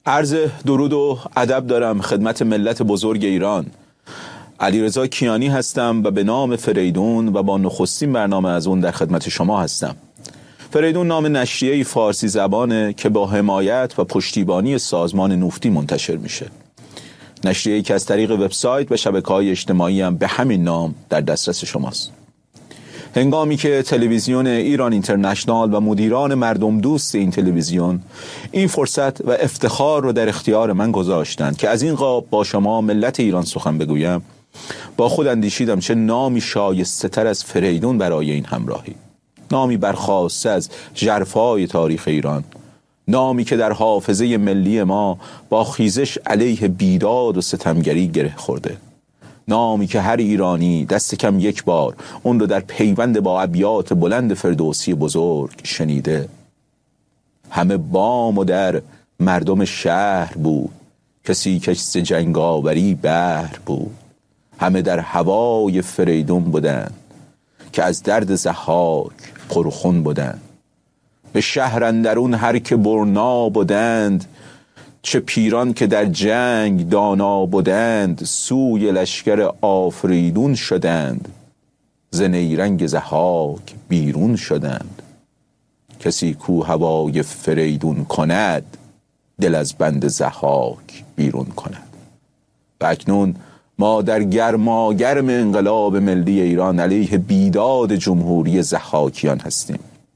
عرض درود و ادب دارم خدمت ملت بزرگ ایران. علیرضا کیانی هستم و به نام فریدون و با نخستین برنامه از اون در خدمت شما هستم. فریدون نام نشریه‌ای فارسی زبانه که با حمایت و پشتیبانی سازمان نوفتی منتشر میشه. نشریه‌ای که از طریق وبسایت و شبکه‌های اجتماعی هم به همین نام در دسترس شماست. هنگامی که تلویزیون ایران اینترنشنال و مدیران مردم دوست این تلویزیون این فرصت و افتخار رو در اختیار من گذاشتند که از این قاب با شما ملت ایران سخن بگویم، با خود اندیشیدم چه نامی شایسته تر از فریدون برای این همراهی. نامی برخاسته از ژرفای تاریخ ایران، نامی که در حافظه ملی ما با خیزش علیه بیداد و ستمگری گره خورده، نامی که هر ایرانی دست کم یک بار اون رو در پیوند با ابیات بلند فردوسی بزرگ شنیده. همه بام و در مردم شهر بود، کسی که ز جنگاوری بهر بود. همه در هوای فریدون بودند که از درد ضحاک پرخون بودند. به شهر اندرون هر که برنا بودند، چه پیران که در جنگ دانا بودند. سوی لشکر آفریدون شدند، ز نیرنگ ضحاک بیرون شدند. کسی کو هوای فریدون کند، دل از بند ضحاک بیرون کند. و اکنون ما در گرماگرم انقلاب ملی ایران علیه بیداد جمهوری ضحاکیان هستیم.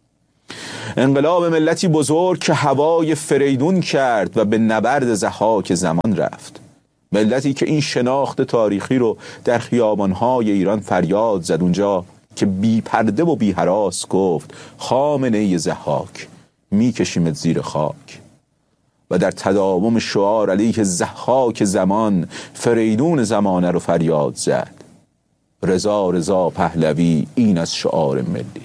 انقلاب ملتی بزرگ که هوای فریدون کرد و به نبرد ضحاک زمان رفت. ملتی که این شناخت تاریخی رو در خیابان‌های ایران فریاد زد، اونجا که بی پرده و بی هراس گفت خامنه‌ای ضحاک میکشیمت زیر خاک. و در تداوم شعار علیه ضحاک زمان فریدون زمانه رو فریاد زد. رضا رضا پهلوی این از شعار ملی.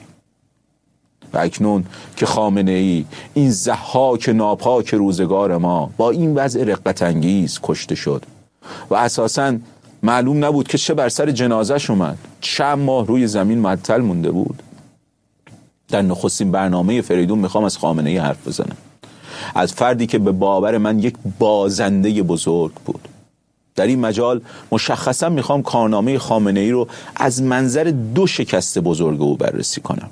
و اکنون که خامنه‌ای این ضحاک ناپاک روزگار ما با این وضع رقت انگیز کشته شد و اساساً معلوم نبود که چه بر سر جنازش اومد، چند ماه روی زمین معطل مونده بود. در نخستین برنامه فریدون میخوام از خامنه‌ای حرف بزنم، از فردی که به باور من یک بازنده بزرگ بود. در این مجال مشخصا میخوام کارنامه خامنه‌ای رو از منظر دو شکست بزرگ او بررسی کنم.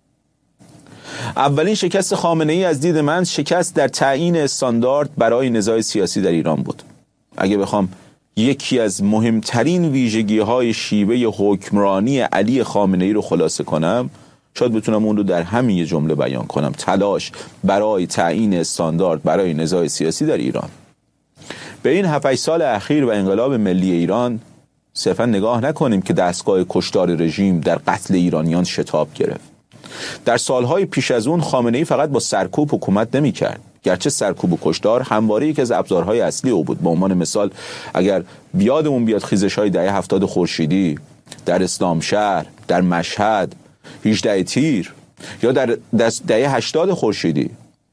اولین شکست خامنه‌ای از دید من شکست در تعیین استاندارد برای نزاع سیاسی در ایران بود. اگه بخوام یکی از مهمترین ویژگی‌های شیوه حکمرانی علی خامنه‌ای رو خلاصه کنم، شاید بتونم اون رو در همین یه جمله بیان کنم: تلاش برای تعیین استاندارد برای نزاع سیاسی در ایران. به این 7-8 سال اخیر و انقلاب ملی ایران صرفا نگاه نکنیم که دستگاه کشتار رژیم در قتل ایرانیان شتاب گرفت. در سالهای پیش از اون خامنه‌ای فقط با سرکوب حکومت نمی‌کرد، گرچه سرکوب و کشتار همواره یکی از ابزارهای اصلی او بود. به عنوان مثال اگر بیادمون بیاد خیزش‌های دهه 70 خورشیدی در اسلامشهر، در مشهد 18 تیر، یا در دهه 80 خورشیدی،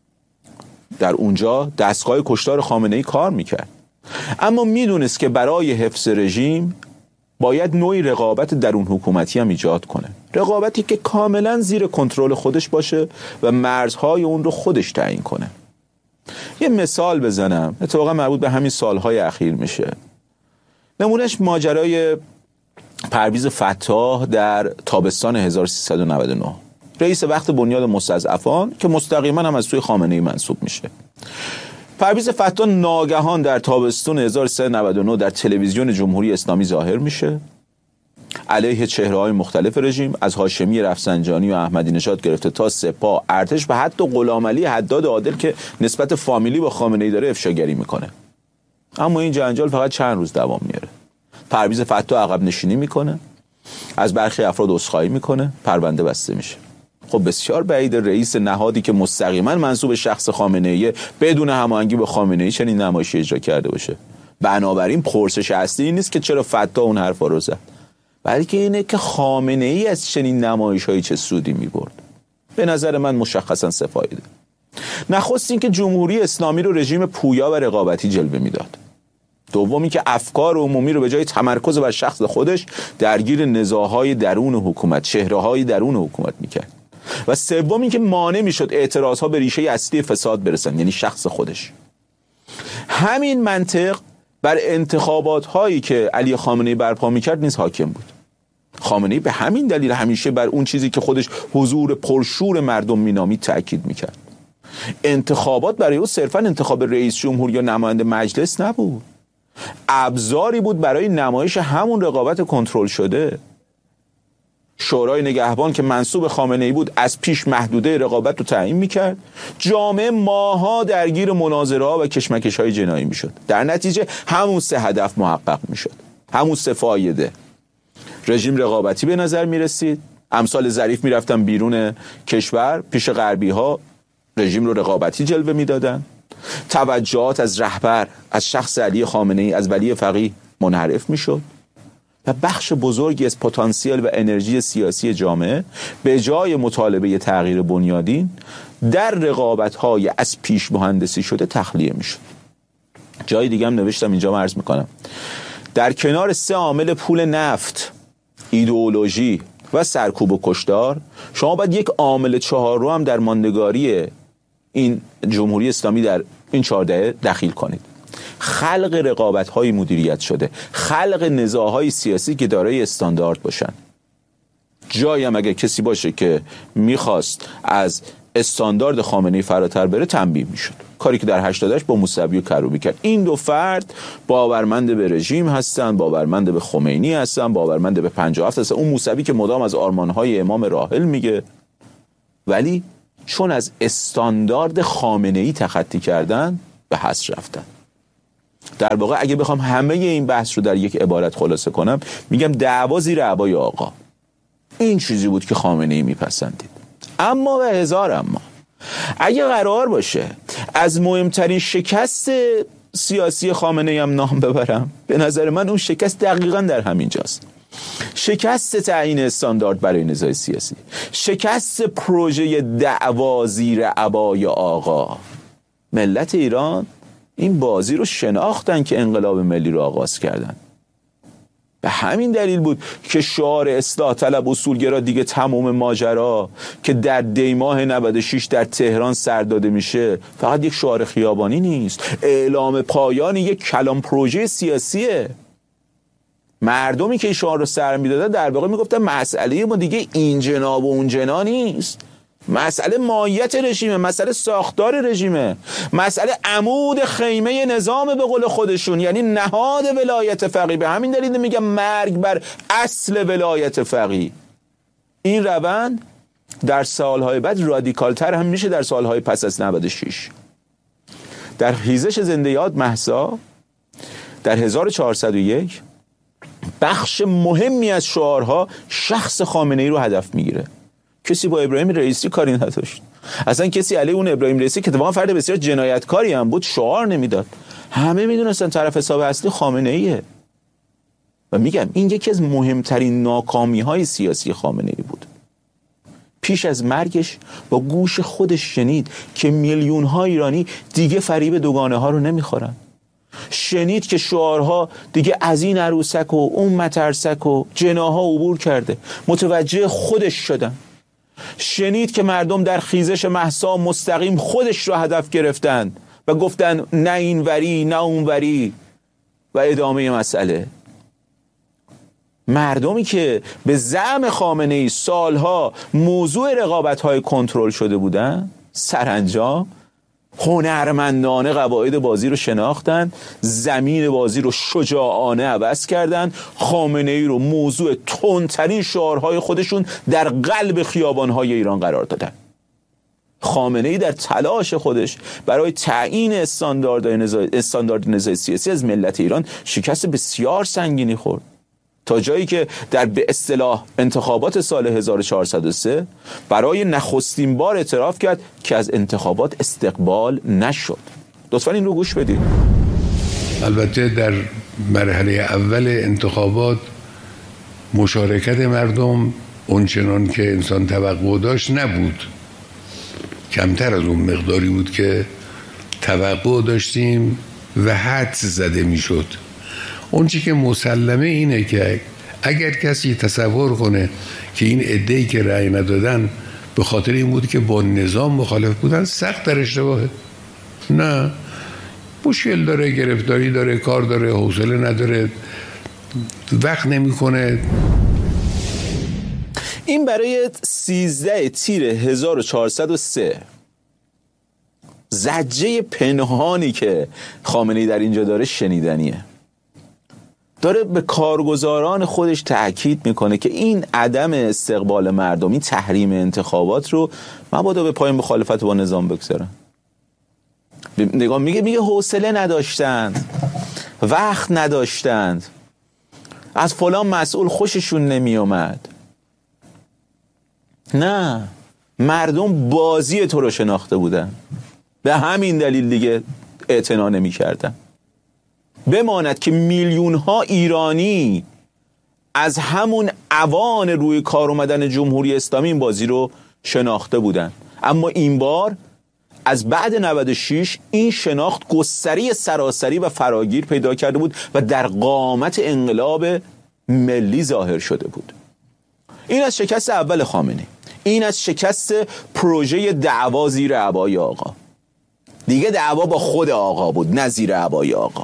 در اونجا دستگاه کشتار خامنه‌ای کار میکرد. اما میدونست که برای حفظ رژیم باید نوعی رقابت درون حکومتی هم ایجاد کنه، رقابتی که کاملا زیر کنترل خودش باشه و مرزهای اون رو خودش تعیین کنه. یه مثال بزنم، اتفاقا مربوط به همین سالهای اخیر میشه. نمونهش ماجرای پرویز فتاح در تابستان 1399، رئیس وقت بنیاد مستضعفان که مستقیما هم از سوی خامنه‌ای منصوب میشه. پرویز فتاح ناگهان در تابستان 1399 در تلویزیون جمهوری اسلامی ظاهر میشه، علیه چهره‌های مختلف رژیم، از هاشمی رفسنجانی و احمدی نژاد گرفته تا سپاه، ارتش و حتی غلامعلی حداد عادل که نسبت فامیلی با خامنه‌ای داره افشاگری میکنه. اما این جنجال فقط چند روز دوام میاره. پرویز فتاح عقب نشینی میکنه، از برخی افراد عذرخواهی میکنه، پرونده بسته میشه. خب بسیار بعید رئیس نهادی که مستقیما منسوب شخص خامنه‌ای بدون هماهنگی با خامنه‌ای چنین نمایشی اجرا کرده باشه. بنابراین پرسش اصلی این نیست که چرا فتاح اون حرفا رو زد، بلکه اینه که خامنه‌ای از چنین نمایش‌هایی چه سودی می‌برد. به نظر من مشخصا سه فایده. نخست این که جمهوری اسلامی رو رژیم پویا و رقابتی جلوه میداد. دومی که افکار عمومی رو به جای تمرکز بر شخص خودش درگیر نزاع‌های درون حکومت، چهره‌های درون حکومت می‌کرد. و سومی که مانع می‌شد اعتراض‌ها به ریشه اصلی فساد برسن، یعنی شخص خودش. همین منطق بر انتخابات هایی که علی خامنه‌ای برپا میکرد نیز حاکم بود. خامنه‌ای به همین دلیل همیشه بر اون چیزی که خودش حضور پرشور مردم مینامید تأکید میکرد. انتخابات برای او صرفا انتخاب رئیس جمهور یا نماینده مجلس نبود، ابزاری بود برای نمایش همون رقابت کنترل شده. شورای نگهبان که منسوب خامنه‌ای بود از پیش محدوده رقابت رو تعیین میکرد. جامعه ماها درگیر مناظره‌ها و کشمکش‌های جنایی میشد. در نتیجه همون 3 هدف محقق میشد، همون 3 فایده. رژیم رقابتی به نظر میرسید، امثال ظریف میرفتن بیرون کشور پیش غربی‌ها رژیم رو رقابتی جلوه میدادن. توجهات از رهبر، از شخص علی خامنه‌ای، از ولی فقیه منحرف میشد و بخش بزرگی از پتانسیل و انرژی سیاسی جامعه به جای مطالبه تغییر بنیادین در رقابت‌های از پیش مهندسی شده تخلیه میشد. جای دیگه هم نوشتم، اینجا عرض میکنم. در کنار 3 عامل پول نفت، ایدئولوژی و سرکوب و کشتار، شما باید یک عامل 4 هم در ماندگاری این جمهوری اسلامی در این 4 دهه دخیل کنید. خلق رقابت‌های مدیریت شده، خلق نزاع‌های سیاسی که دارای استاندارد باشن. جایی هم اگه کسی باشه که میخواست از استاندارد خامنه‌ای فراتر بره تنبیه میشد. کاری که در 88 با موسوی و کروبی کرد. این 2 فرد باورمند به رژیم هستن، باورمند به خمینی هستن، باورمند به 57 هستن. اون موسوی که مدام از آرمان‌های امام راحل میگه، ولی چون از استاندارد خامنه‌ای تخطی کردن به حذف رفتن. در واقع اگه بخوام همه این بحث رو در یک عبارت خلاصه کنم، میگم دعوا زیر عبای آقا. این چیزی بود که خامنه‌ای میپسندید. اما و هزار اما، اگه قرار باشه از مهمترین شکست سیاسی خامنه‌ای هم نام ببرم، به نظر من اون شکست دقیقاً در همین جاست. شکست تعیین استاندارد برای نزاع سیاسی، شکست پروژه دعوا زیر عبای آقا. ملت ایران این بازی رو شناختن که انقلاب ملی رو آغاز کردن. به همین دلیل بود که شعار اصلاح طلب اصولگرا دیگه تمام ماجرا که در دیماه 96 در تهران سر داده میشه فقط یک شعار خیابانی نیست، اعلام پایان یک کلان پروژه سیاسیه. مردمی که شعار رو سر میدادن در واقع میگفتن مسئله ما دیگه این جناب و اون جنا نیست، مسئله ماهیت رژیمه، مسئله ساختار رژیمه، مسئله عمود خیمه نظام به قول خودشون، یعنی نهاد ولایت فقیه. به همین دلیل میگم مرگ بر اصل ولایت فقیه. این روند در سالهای بعد رادیکالتر هم میشه در سالهای پس از 96. در خیزش زنده یاد مهسا در 1401 بخش مهمی از شعارها شخص خامنه‌ای رو هدف میگیره. کسی با ابراهیم رئیسی کاری نداشت، اصلا کسی علیه اون ابراهیم رئیسی که اتفاقا فرد بسیار جنایتکاری هم بود شعار نمیداد. همه میدونستن طرف حساب اصلی خامنه‌ایه. و میگم این یکی از مهمترین ناکامی‌های سیاسی خامنه‌ای بود. پیش از مرگش با گوش خودش شنید که میلیون‌ها ایرانی دیگه فریب دوگانه ها رو نمیخورن. شنید که شعارها دیگه از این عروسک و اون مترسک و جناها عبور کرده. متوجه خودش شدن. شنید که مردم در خیزش مهسا مستقیم خودش رو هدف گرفتن و گفتن نه این وری نه اون وری و ادامه مسئله. مردمی که به زعم خامنه‌ای سالها موضوع رقابت‌های کنترل شده بودن، سرانجام هنرمندانه قواعد بازی رو شناختن، زمین بازی رو شجاعانه عوض کردن، خامنه‌ای رو موضوع تندترین شعارهای خودشون در قلب خیابان‌های ایران قرار دادن. خامنه‌ای در تلاش خودش برای تعیین استاندارد نزاع سیاسی از ملت ایران شکست بسیار سنگینی خورد، تا جایی که در به اصطلاح انتخابات سال 1403 برای نخستین بار اعتراف کرد که از انتخابات استقبال نشد. لطفاً این رو گوش بدید. البته در مرحله اول انتخابات مشارکت مردم اونچنان که انسان توقع داشت نبود، کمتر از اون مقداری بود که توقع داشتیم و حدس زده میشد. اون چی که مسلمه اینه که اگر کسی تصور کنه که این عده‌ای که رأی ندادن به خاطر این بود که با نظام مخالف بودن، سخت در اشتباهه. نه، مشکل داره، گرفتاری داره، کار داره، حوصله نداره، وقت نمیکنه. این برای 13 تیر 1403 زجه پنهانی که خامنه‌ای در اینجا داره شنیدنیه. داره به کارگزاران خودش تأکید میکنه که این عدم استقبال مردمی، تحریم انتخابات رو مبادا به پای مخالفت با نظام بگذارن. نگاه میگه حوصله نداشتند، وقت نداشتند، از فلان مسئول خوششون نمی اومد. نه، مردم بازی تو رو شناخته بودن، به همین دلیل دیگه اعتنا نمی کردن. بماند که میلیون ها ایرانی از همون اوان روی کار اومدن جمهوری اسلامی این بازی رو شناخته بودن، اما این بار از بعد 96 این شناخت گستری سراسری و فراگیر پیدا کرده بود و در قامت انقلاب ملی ظاهر شده بود. این از شکست اول خامنه‌ای، این از شکست پروژه دعوا زیر عبای آقا. دیگه دعوا با خود آقا بود، نه زیر عبای آقا.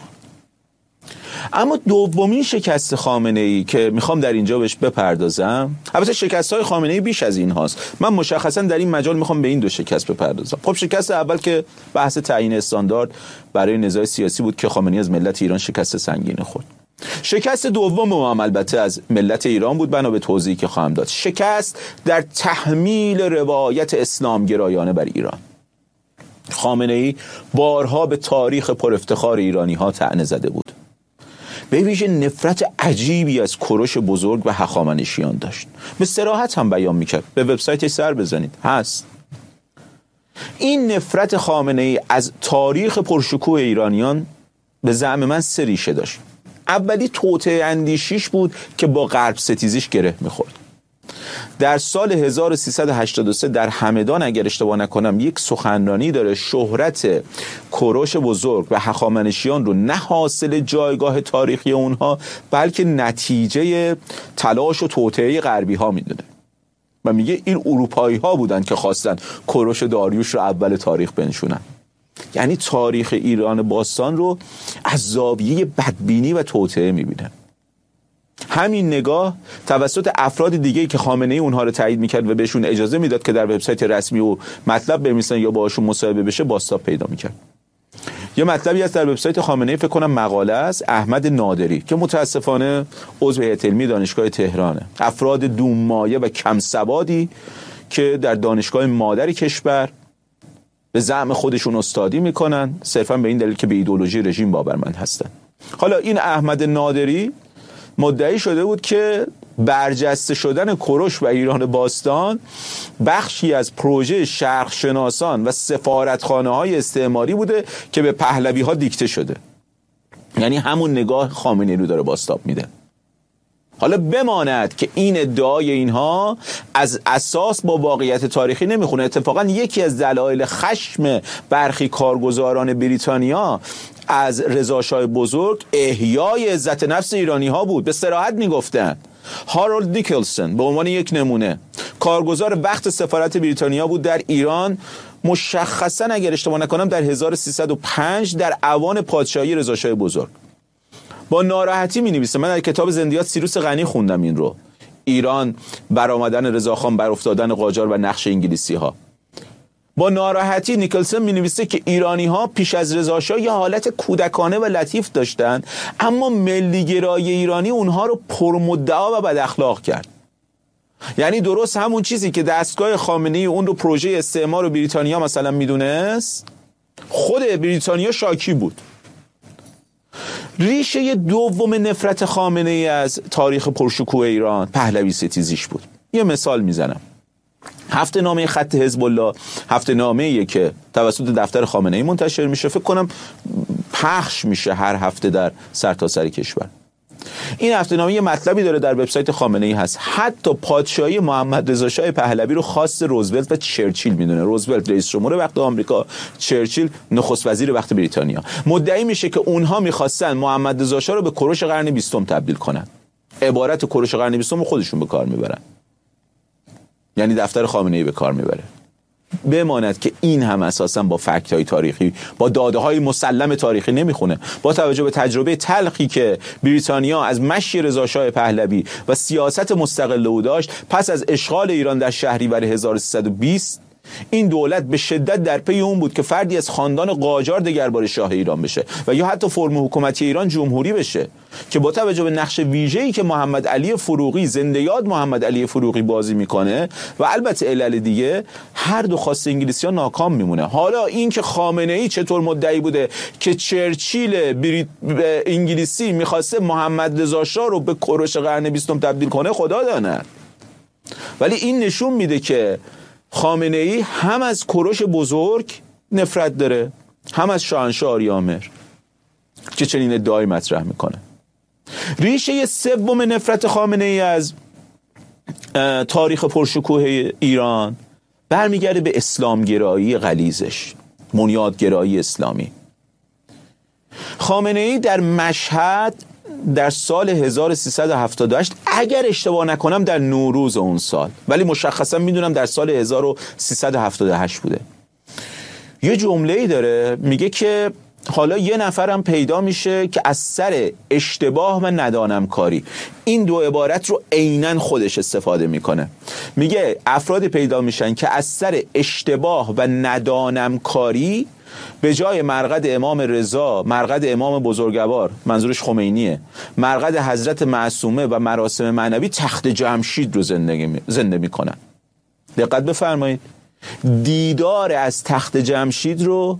اما دومین شکست خامنه‌ای که میخوام در اینجا بهش بپردازم، البته شکست‌های خامنه‌ای بیش از این هاست، من مشخصا در این مجال میخوام به این دو شکست بپردازم. خب شکست اول که بحث تعیین استاندارد برای نزاع سیاسی بود که خامنه‌ای از ملت ایران شکست سنگین خورد. شکست دوم هم البته از ملت ایران بود، بنا به توضیحی که خواهم داد. شکست در تحمیل روایت اسلامگرایانه بر ایران. خامنه‌ای بارها به تاریخ پر افتخار ایرانی‌ها طعنه زده بود. به ویژه نفرت عجیبی از کوروش بزرگ و هخامنشیان داشت. به صراحت هم بیان میکرد. به وبسایتش سر بزنید، هست. این نفرت خامنه‌ای از تاریخ پرشکوه ایرانیان به زعم من 3 ریشه داشت. اولی توطئه اندیشیش بود که با غرب ستیزیش گره میخورد. در سال 1383 در همدان اگر اشتباه نکنم یک سخنرانی داره، شهرت کوروش بزرگ و هخامنشیان رو نه حاصل جایگاه تاریخی اونها بلکه نتیجه تلاش و توطئه غربی ها میدونه و میگه این اروپایی ها بودن که خواستن کوروش داریوش رو اول تاریخ بنشونن. یعنی تاریخ ایران باستان رو از زاویه بدبینی و توطئه میبینن. همین نگاه توسط افراد دیگه‌ای که خامنه‌ای اونها رو تایید میکرد و بهشون اجازه میداد که در وبسایت رسمی و مطلب بنویسن یا باهاشون مصاحبه بشه بازتاب پیدا میکرد. یه مطلبی هست در وبسایت خامنه‌ای، فکر کنم مقاله است، احمد نادری که متاسفانه عضو هیئت علمی دانشگاه تهرانه. افراد دومایه و کم سوادی که در دانشگاه مادر کشور به زعم خودشون استادی میکنن صرفا به این دلیل که به ایدئولوژی رژیم باورمند هستن. حالا این احمد نادری مدعی شده بود که برجسته شدن کوروش و ایران باستان بخشی از پروژه شرق شناسان و سفارتخانه‌های استعماری بوده که به پهلوی‌ها دیکته شده. یعنی همون نگاه خامنه‌ای رو داره بازتاب میده. حالا بماند که این ادعای اینها از اساس با واقعیت تاریخی نمیخونه. اتفاقا یکی از دلایل خشم برخی کارگزاران بریتانیا از رضا شاه بزرگ احیای عزت نفس ایرانی ها بود. به صراحت میگفتن. هارولد نیکلسون به عنوان یک نمونه کارگزار وقت سفارت بریتانیا بود در ایران، مشخصا اگر اشتباه نکنم در 1305 در اوان پادشاهی رضا شاه بزرگ. با ناراحتی می نویسه. من در کتاب زندیات سیروس غنی خوندم این رو. ایران، برآمدن رضاخان، بر افتادن قاجار و نقش انگلیسی ها. با ناراحتی نیکلسون می نویسه که ایرانی ها پیش از رضا شاه یه حالت کودکانه و لطیف داشتن، اما ملیگرایی ایرانی اونها رو پرمدعا و بد اخلاق کرد. یعنی درست همون چیزی که دستگاه خامنه‌ای اون رو پروژه استعمار و بریتانیا مثلا میدونست، خود بریتانیا شاکی بود. ریشه دوم نفرت خامنه‌ای از تاریخ پرشکوه ایران پهلوی ستیزیش بود. یه مثال میزنم. هفته نامه خط حزب الله، هفته نامه‌ای که توسط دفتر خامنه‌ای منتشر میشه، فکر کنم پخش میشه هر هفته در سرتاسر کشور. این هفته نامه یه مطلبی داره در وبسایت خامنه‌ای هست. حتی پادشاهی محمد رضا شاه پهلوی رو خواست روزولت و چرچیل میدونه. روزولت رئیس جمهور وقت آمریکا، چرچیل نخست وزیر وقت بریتانیا. مدعی میشه که اونها میخواستن محمد رضا شاه رو به کوروش قرن 20 تبدیل کنن. عبارت کوروش قرن 20 رو خودشون به کار میبرن. یعنی دفتر خامنه‌ای به کار میبره. بماند که این هم اساساً با فکت‌های تاریخی، با داده‌های مسلم تاریخی نمیخونه. با توجه به تجربه تلخی که بریتانیا از مشی رضاشاه پهلوی و سیاست مستقل او داشت پس از اشغال ایران در شهریور 1320، این دولت به شدت در پی اون بود که فردی از خاندان قاجار دگربار شاه ایران بشه و یا حتی فرم حکومتی ایران جمهوری بشه، که با توجه به نقش ویژه‌ای که محمد علی فروغی، زنده یاد محمد علی فروغی بازی میکنه و البته علل دیگه، هر دو خواست انگلیسی‌ها ناکام میمونه. حالا این که خامنه‌ای چطور مدعی بوده که چرچیل انگلیسی میخواسته محمد رضا شاه رو به کوروش قرن 20 تبدیل کنه خدا داند، ولی این نشون میده که خامنه‌ای هم از کوروش بزرگ نفرت داره، هم از شاهنشاه آریامر که چنین ادعای مطرح میکنه. ریشه سوم نفرت خامنه‌ای از تاریخ پرشکوه ایران برمیگرده به اسلامگرایی غلیظش، بنیادگرایی اسلامی. خامنه‌ای در مشهد در سال 1378، اگر اشتباه نکنم در نوروز اون سال، ولی مشخصا میدونم در سال 1378 بوده، یه جمله‌ای داره میگه که حالا یه نفرم پیدا میشه که از سر اشتباه و ندانم کاری، این دو عبارت رو عیناً خودش استفاده میکنه، میگه افرادی پیدا میشن که از سر اشتباه و ندانم کاری به جای مرقد امام رضا، مرقد امام بزرگوار، منظورش خمینیه، مرقد حضرت معصومه و مراسم معنوی، تخت جمشید رو زنده میکنن. دقت بفرمایید، دیدار از تخت جمشید رو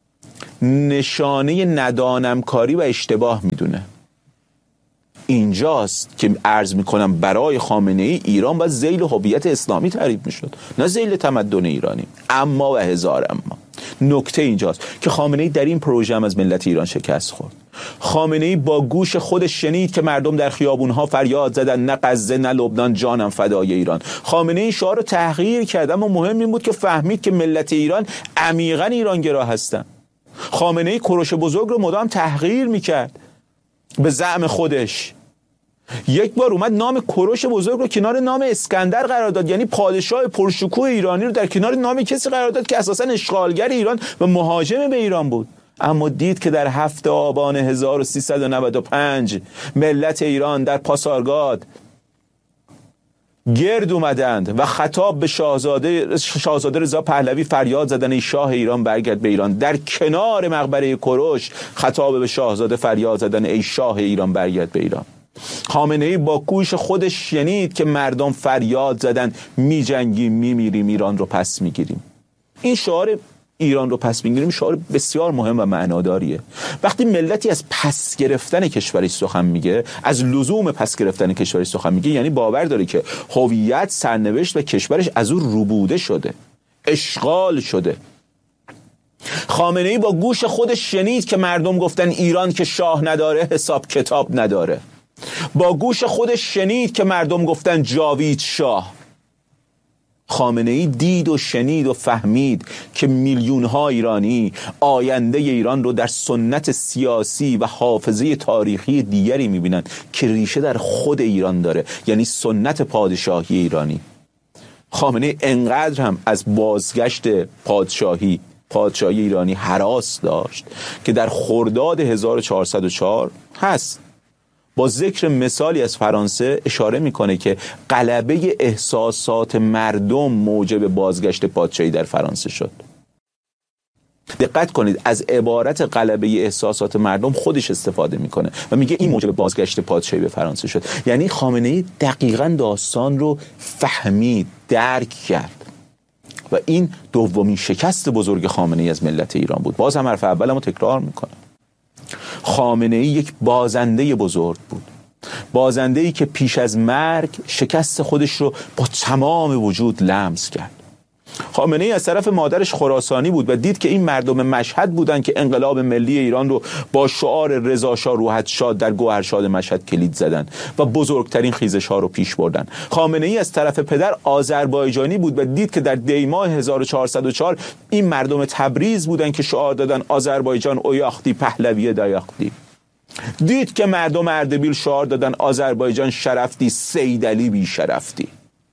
نشانه ندانمکاری و اشتباه میدونه. اینجاست که عرض میکنم برای خامنه‌ای ایران باید ذیل هویت اسلامی تعریف میشد، نه ذیل تمدن ایرانی. اما و هزار اما، نکته اینجاست که خامنه‌ای در این پروژه هم از ملت ایران شکست خورد. خامنه‌ای با گوش خودش شنید که مردم در خیابونها فریاد زدن نه غزه نه لبنان، جانم فدای ایران. خامنه‌ای شعار رو تغییر کرد، اما مهم این بود که فهمید که ملت ایران عمیقاً ایرانگرا هستن. خامنه‌ای کوروش بزرگ رو مدام تحقیر میکرد به زعم خودش. یک بار اومد نام کوروش بزرگ رو کنار نام اسکندر قرار داد، یعنی پادشاه پرشکوه ایرانی رو در کنار نام کسی قرار داد که اساساً اشغالگر ایران و مهاجم به ایران بود. اما دید که در 7 آبان 1395 ملت ایران در پاسارگاد گرد اومدند و خطاب به شاهزاده رضا پهلوی فریاد زدن ای شاه ایران برگرد به ایران. در کنار مقبره کوروش خطاب به شاهزاده فریاد زدن ای شاه ایران برگرد به ایران. خامنه‌ای با گوش خودش شنید که مردم فریاد زدن می جنگیم می میریم، ایران رو پس میگیریم. این شعار ایران رو پس میگیریم شعار بسیار مهم و معناداریه. وقتی ملتی از پس گرفتن کشورش سخن میگه، از لزوم پس گرفتن کشورش سخن میگه، یعنی باور داره که هویت، سرنوشت و کشورش از اون روبوده شده، اشغال شده. خامنه‌ای با گوش خودش شنید که مردم گفتن ایران که شاه نداره حساب کتاب نداره. با گوش خودش شنید که مردم گفتن جاوید شاه. خامنه‌ای دید و شنید و فهمید که میلیون‌ها ایرانی آینده ایران رو در سنت سیاسی و حافظه تاریخی دیگری می‌بینن که ریشه در خود ایران داره، یعنی سنت پادشاهی ایرانی. خامنه‌ای انقدر هم از بازگشت پادشاهی ایرانی هراس داشت که در خرداد 1404 هست با ذکر مثالی از فرانسه اشاره میکنه که غلبه احساسات مردم موجب بازگشت پادشاهی در فرانسه شد. دقت کنید، از عبارت غلبه احساسات مردم خودش استفاده میکنه و میگه این موجب بازگشت پادشاهی به فرانسه شد. یعنی خامنه‌ای دقیقاً داستان رو فهمید، درک کرد و این دومین شکست بزرگ خامنه‌ای از ملت ایران بود. باز هم حرف اولمو تکرار میکنم، خامنه‌ای یک بازنده بزرگ بود، بازنده‌ای که پیش از مرگ شکست خودش رو با تمام وجود لمس کرد. خامنه‌ای از طرف مادرش خراسانی بود و دید که این مردم مشهد بودن که انقلاب ملی ایران رو با شعار رضا شاه روحت شاد در گوهرشاد مشهد کلید زدن و بزرگترین خیزش‌ها رو پیش بردن. خامنه‌ای از طرف پدر آذربایجانی بود و دید که در دی ماه 1404 این مردم تبریز بودن که شعار دادن آذربایجان اویاختی پهلوی دایاختی. دید که مردم اردبیل شعار دادن آذربایجان شرفتی سیدعلی بی شرفتی.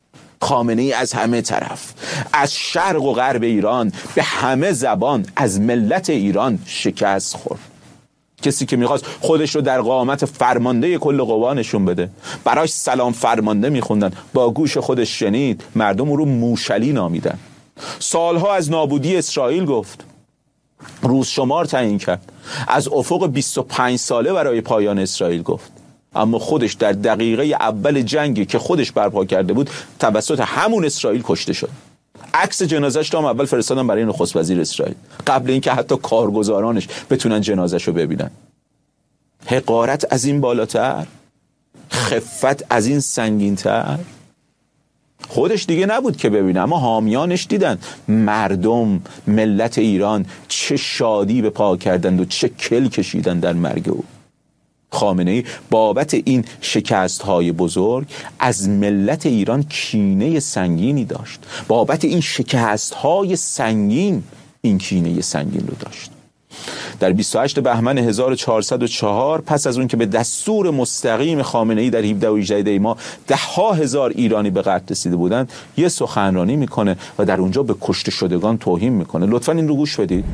خامنه‌ای از همه طرف، از شرق و غرب ایران، به همه زبان از ملت ایران شکست خورد. کسی که میخواست خودش رو در قامت فرمانده کل قوا نشون بده، براش سلام فرمانده میخوندن، با گوش خودش شنید مردم او رو موشلی نامیدن. سالها از نابودی اسرائیل گفت، روز شمار تعیین کرد، از افق 25 ساله برای پایان اسرائیل گفت، اما خودش در دقیقه اول جنگی که خودش برپا کرده بود توسط همون اسرائیل کشته شد. عکس جنازش رو هم اول فرستادن برای نخست وزیر اسرائیل قبل اینکه حتی کارگزارانش بتونن جنازش رو ببینن. حقارت از این بالاتر، خفت از این سنگین‌تر. خودش دیگه نبود که ببینه، اما حامیانش دیدن. مردم، ملت ایران چه شادی به پا کردند و چه کل کشیدن در مرگ او. خامنه‌ای بابت این شکست‌های بزرگ از ملت ایران کینه سنگینی داشت. بابت این شکست‌های سنگین این کینه سنگین رو داشت. در 28 بهمن 1404 پس از اون که به دستور مستقیم خامنه‌ای در 17 و 18 دی ماه 10,000 ایرانی به قتل رسیده بودند، یه سخنرانی میکنه و در اونجا به کشته شدگان توهین میکنه. لطفاً این رو گوش بدید.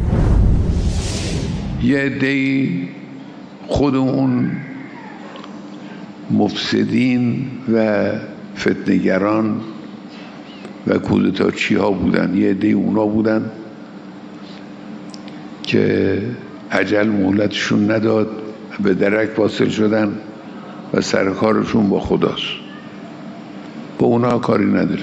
یه عده‌ای خود اون مفسدین و فتنه‌گران و کودتاچی ها بودن، یه عده اونا بودن که اجل مهلتشون نداد، به درک واصل شدن و سرکارشون با خداست. با اونا کاری نداری.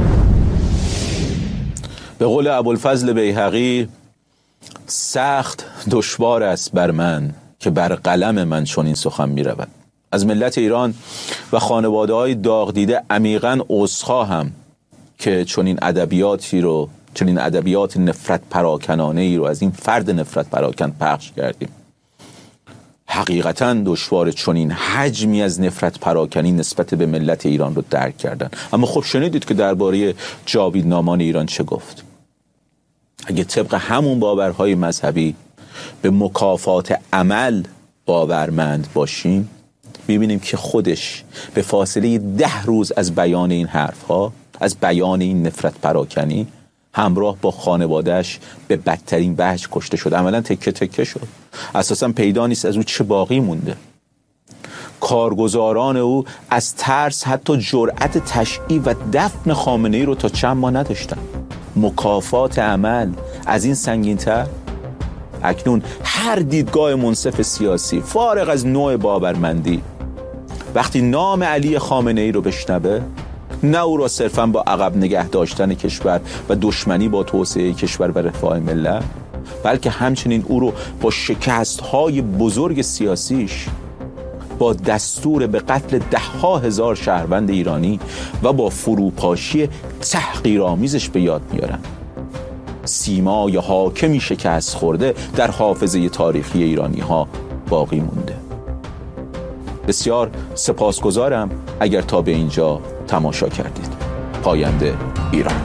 به قول ابوالفضل بیهقی، سخت دشوار است بر من که بر قلم من چون این سخن می رود. از ملت ایران و خانواده های داغ دیده عمیقاً عذرخواهم که چون این ادبیات نفرت پراکنانه ای رو از این فرد نفرت پراکن پخش کردیم. حقیقتاً دشوار چون این حجمی از نفرت پراکنی نسبت به ملت ایران رو درک کردن. اما خب شنیدید که درباره جاویدنامان ایران چه گفت. اگه طبق همون باورهای مذهبی به مکافات عمل باورمند باشیم، میبینیم که خودش به فاصله 10 روز از بیان این حرفها، از بیان این نفرت پراکنی، همراه با خانوادهش به بدترین وجه کشته شد. عملا تکه تکه شد. اساسا پیدا نیست از او چه باقی مونده. کارگزاران او از ترس حتی جرأت تشییع و دفن خامنه‌ای رو تا چند ماه نداشتن. مکافات عمل از این سنگین‌تر؟ اکنون هر دیدگاه منصف سیاسی فارغ از نوع باورمندی وقتی نام علی خامنه‌ای رو بشنوه، نه او را صرفاً با عقب نگه داشتن کشور و دشمنی با توسعه کشور و رفاه ملت، بلکه همچنین او رو با شکست‌های بزرگ سیاسیش، با دستور به قتل 10,000 شهروند ایرانی و با فروپاشی تحقیرآمیزش به یاد میارن. سیمای حاکمی شکست خورده در حافظه تاریخی ایرانی ها باقی مونده. بسیار سپاسگزارم اگر تا به اینجا تماشا کردید. پاینده ایران.